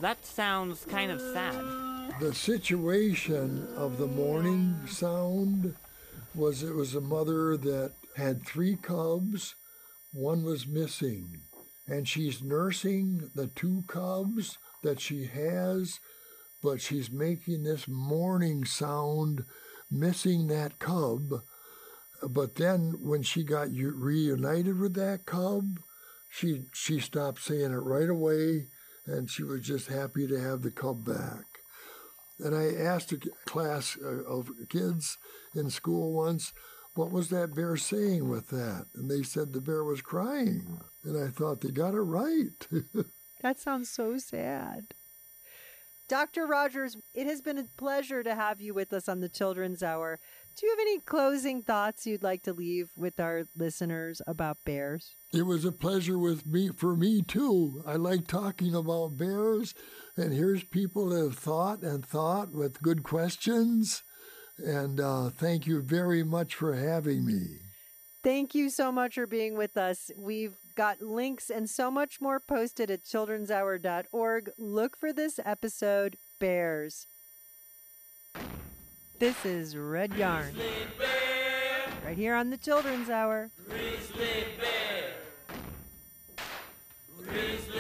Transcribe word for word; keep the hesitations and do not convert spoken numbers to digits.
That sounds kind of sad. The situation of the mourning sound was it was a mother that had three cubs. One was missing, and she's nursing the two cubs that she has, but she's making this mourning sound, missing that cub. But then when she got reunited with that cub, she she stopped saying it right away, and she was just happy to have the cub back. And I asked a class of kids in school once, what was that bear saying with that? And they said the bear was crying. And I thought they got it right. That sounds so sad. Doctor Rogers, it has been a pleasure to have you with us on the Children's Hour. Do you have any closing thoughts you'd like to leave with our listeners about bears? It was a pleasure with me for me, too. I like talking about bears, and here's people that have thought and thought with good questions. And uh, thank you very much for having me. Thank you so much for being with us. We've got links and so much more posted at children's hour dot org. Look for this episode, Bears. This is Red Yarn, right here on the Children's Hour. Grizzly bear. Grizzly